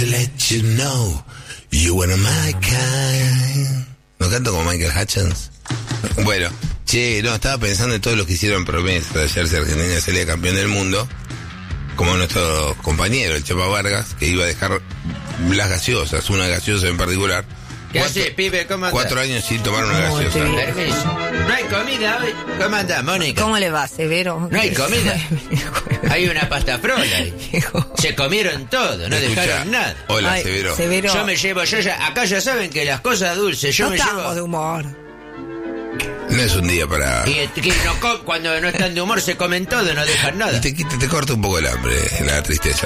to let you know you were my kind. ¿No canto como Michael Hutchins? Bueno, estaba pensando en todos los que hicieron promesa de ayer si Argentina salía campeón del mundo, como nuestro compañero, el Chapa Vargas, que iba a dejar las gaseosas, una gaseosa en particular. ¿Qué hace, pibe? ¿Cómo andás? 4 años sin tomar una gaseosa. Permiso. ¿No hay comida hoy? ¿Cómo andás, Mónica? ¿Cómo le va, Severo? ¿No hay comida? Hay una pasta frola ahí. Se comieron todo, no dejaron nada. Hola, Ay, Severo. Yo me llevo, acá ya saben que las cosas dulces, yo no me estamos llevo... de humor. No es un día para... Y cuando no están de humor se comen todo, no dejan nada. Te corta un poco el hambre, la tristeza.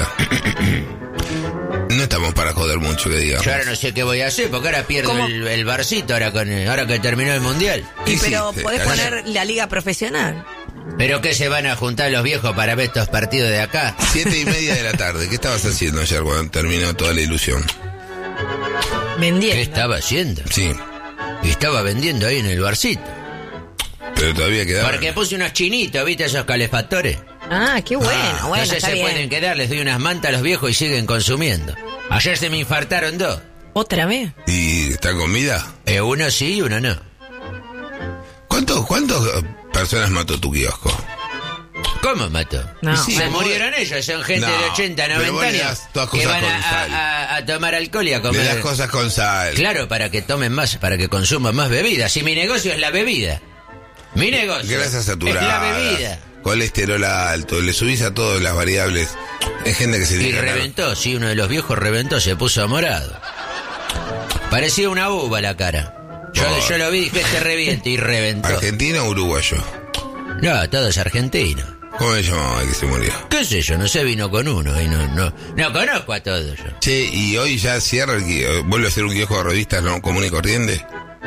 No estamos para joder mucho, que digamos. Yo ahora no sé qué voy a hacer, porque ahora pierdo el barcito ahora que terminó el mundial. Pero podés poner la liga profesional. ¿Pero qué se van a juntar los viejos para ver estos partidos de acá? 7:30 de la tarde. ¿Qué estabas haciendo ayer cuando terminó toda la ilusión? Vendiendo. ¿Qué estaba haciendo? Sí. Y estaba vendiendo ahí en el barcito. Pero todavía quedaba. Porque puse unos chinitos, ¿viste esos calefactores? Ah, qué bueno. Bueno, Entonces está se bien. pueden quedar, les doy unas mantas a los viejos y siguen consumiendo. Ayer se me infartaron 2. ¿Otra vez? ¿Y está con vida? Uno sí y uno no. ¿Cuántas personas mató tu kiosco? ¿Cómo mató? No. Sí, Se murieron ellos, son gente de 80, 90 años que van a tomar alcohol y a comer. De las cosas con sal. Claro, para que tomen más, para que consuman más bebidas. Si mi negocio es la bebida. Mi negocio Grasas saturadas, es la bebida. colesterol alto, le subís a todas las variables. Hay gente que se Y dedica reventó, sí, uno de los viejos reventó, se puso morado. Parecía una uva la cara. Yo lo vi y dije, este reviente, y reventó. ¿Argentino o uruguayo? No, todo es argentino. ¿Cómo se llamaba el que se murió? ¿Qué sé yo? No sé, vino con uno. Y no conozco a todos yo. Che, y hoy ya cierra vuelve a ser un kiosco de revistas no común y corriente.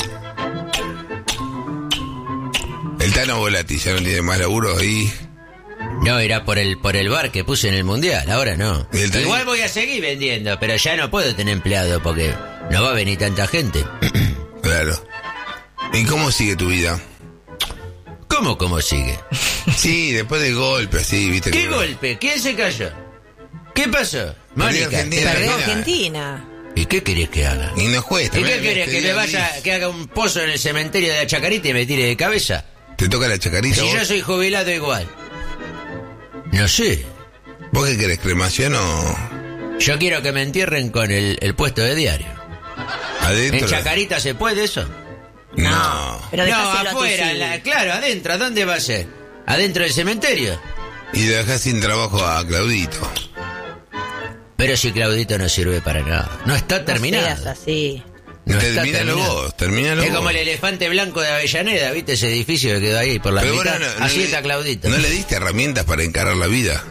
El Tano Volati ya no tiene más laburo ahí. No, era por el bar que puse en el mundial, ahora no. Igual voy a seguir vendiendo, pero ya no puedo tener empleado porque no va a venir tanta gente. Claro. ¿Y cómo sigue tu vida? ¿Cómo sigue? Sí, después del golpe, así, ¿viste? ¿Qué golpe? ¿Quién se cayó? ¿Qué pasó? Mónica, Perdió Argentina. ¿Y qué querés que haga? Y nos cuesta. ¿Y qué querés? ¿Que me vaya, que haga un pozo en el cementerio de la Chacarita y me tire de cabeza? ¿Te toca la Chacarita? Si vos? yo soy jubilado igual. No sé. ¿Vos qué querés, cremación o...? Yo quiero que me entierren con el puesto de diario. ¿Adentro? ¿En Chacarita se puede eso? No. Pero No, dejáselo a tus afuera, hijos. claro, adentro. ¿Dónde va a ser? ¿Adentro del cementerio? Y dejás sin trabajo a Claudito. Pero si Claudito no sirve para nada. No está terminado. No seas así. No está Terminalo terminado. vos, terminalo Es vos. como el elefante blanco de Avellaneda, ¿viste? Ese edificio que quedó ahí por la Pero mitad. bueno, Así le- está Claudito. ¿No le diste herramientas para encarar la vida?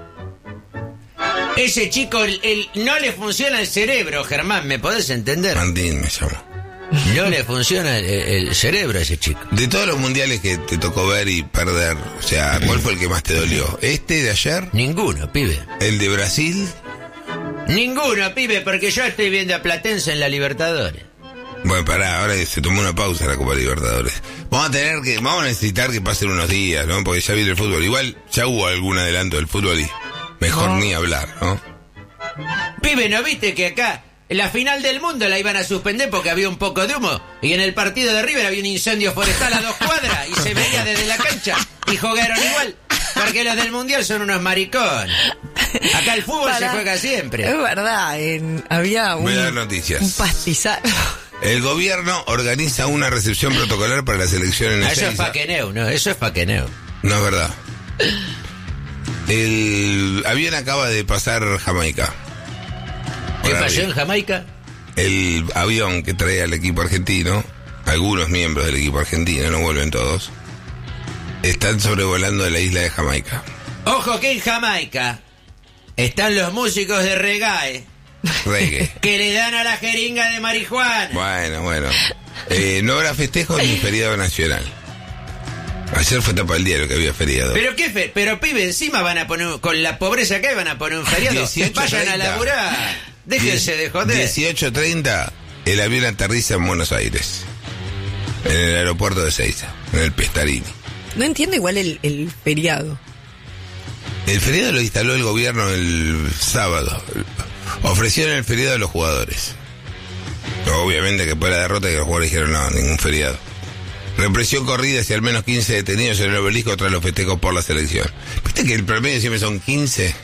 Ese chico, no le funciona el cerebro, Germán, ¿me podés entender? Martín me llamo. No le funciona el cerebro a ese chico. De todos los mundiales que te tocó ver y perder, o sea, ¿cuál fue el que más te dolió? ¿Este de ayer? Ninguno, pibe. ¿El de Brasil? Ninguno, pibe, porque yo estoy viendo a Platense en la Libertadores. Bueno, pará, ahora se tomó una pausa la Copa Libertadores. Vamos a necesitar que pasen unos días, ¿no? Porque ya viene el fútbol. Igual ya hubo algún adelanto del fútbol y mejor ni hablar, ¿no? Pibe, ¿no viste que acá la final del mundo la iban a suspender porque había un poco de humo? Y en el partido de River había un incendio forestal a 2 cuadras y se veía desde la cancha y jugaron igual. Porque los del mundial son unos maricones. Acá el fútbol se juega siempre. Es verdad, había Voy a dar noticias. un pastizal. El gobierno organiza una recepción protocolar para las elecciones en Eso es Ezeiza. faqueneo, ¿no? Eso es faqueneo. No es verdad. El avión acaba de pasar Jamaica. ¿Qué Por pasó arriba. en Jamaica? El avión que trae al equipo argentino, algunos miembros del equipo argentino, no vuelven todos, están sobrevolando la isla de Jamaica. Ojo que en Jamaica están los músicos de reggae Reggae. que le dan a la jeringa de marihuana. Bueno. No habrá festejo ni feriado nacional. Ayer fue tapa del diario que había feriado. Pero pero pibe, encima van a poner, con la pobreza que hay, van a poner un feriado. 18:30. Vayan a laburar. Déjense de joder. 18:30, el avión aterriza en Buenos Aires. En el aeropuerto de Ezeiza, en el Pestarini. No entiendo igual el feriado. El feriado lo instaló el gobierno el sábado. Ofrecieron el feriado a los jugadores. Obviamente que después de la derrota que los jugadores dijeron no, ningún feriado. Represión corrida hacia al menos 15 detenidos en el obelisco tras los festejos por la selección. ¿Viste que el promedio siempre son 15?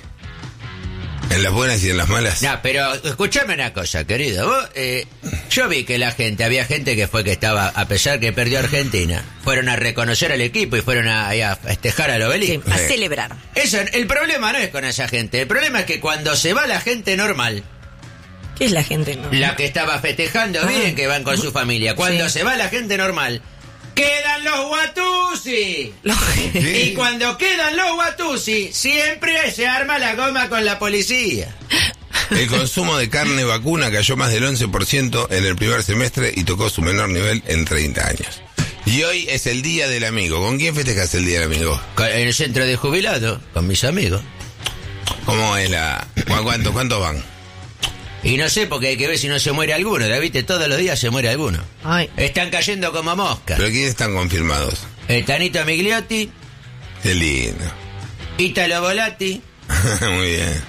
En las buenas y en las malas. No, pero escuchame una cosa, querido. Vos, yo vi que había gente que estaba, a pesar que perdió Argentina, fueron a reconocer al equipo y fueron a festejar al obelisco. Sí, a celebrar. Eso, el problema no es con esa gente. El problema es que cuando se va la gente normal, ¿qué es la gente normal? la que estaba festejando bien, que van con su familia, cuando se va la gente normal, quedan los Watusi. Y cuando quedan los Watusi, siempre se arma la goma con la policía. El consumo de carne vacuna cayó más del 11% en el primer semestre y tocó su menor nivel en 30 años. Y hoy es el Día del Amigo. ¿Con quién festejas el Día del Amigo? En el centro de jubilados, con mis amigos. ¿Cómo es la...? ¿Cuántos van? Y no sé, porque hay que ver si no se muere alguno. ¿Viste? Todos los días se muere alguno. Ay. Están cayendo como moscas. ¿Pero quiénes están confirmados? Tanito Migliotti, Qué lindo. Ítalo Volati, Muy bien.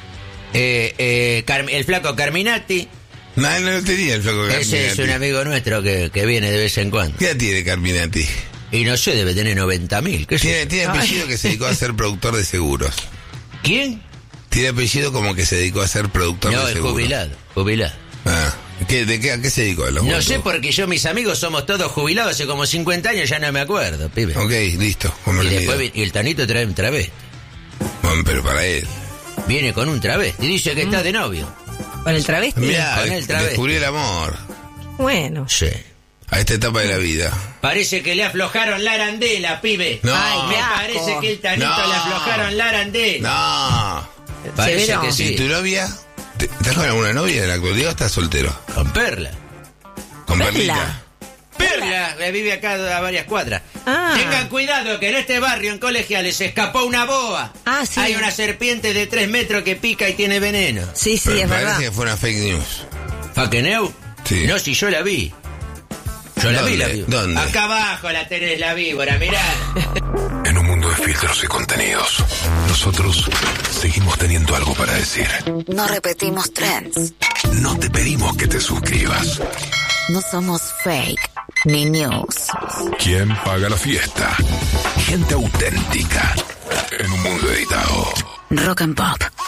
el flaco Carminati. No tenía el flaco Carminati. Ese es un amigo nuestro que viene de vez en cuando. ¿Qué edad tiene Carminati? Y no sé, debe tener 90.000. ¿Qué sé yo? Tiene apellido que se dedicó a ser productor de seguros. ¿Quién? Tiene apellido como que se dedicó a ser productor No, de es seguros. jubilado. Ah, ¿a qué se dedicó? No sé, porque mis amigos somos todos jubilados hace como 50 años, ya no me acuerdo, pibe. Ok, listo. Y después y el Tanito trae un travesti. Bueno, pero para él. Viene con un travesti, dice que está de novio. ¿Con el travesti? Mirá, Con el travesti. descubrí el amor Bueno. Sí. a esta etapa de la vida. Parece que le aflojaron la arandela, pibe. No. Ay, Me qué asco. parece que el Tanito No. le aflojaron la arandela. No. Parece Severo. que ¿Y sí. tu novia? ¿Estás con alguna novia en la actualidad o estás soltero? Con Perla. Con Perla. Perlita. Perla, vive acá a varias cuadras. Ah. Tengan cuidado que en este barrio, en Colegiales, se escapó una boa. Ah, sí. Hay una serpiente de 3 metros que pica y tiene veneno. Sí, sí, Pero es parece verdad. que fue una fake news. ¿Faqueneu? Sí. No, si yo la vi. Yo la vi, la vi. ¿Dónde? Acá abajo la tenés, la víbora, mirá. En un mundo de filtros y contenidos, nosotros seguimos teniendo algo para decir. No repetimos trends. No te pedimos que te suscribas. No somos fake ni news. ¿Quién paga la fiesta? Gente auténtica. En un mundo editado. Rock and Pop.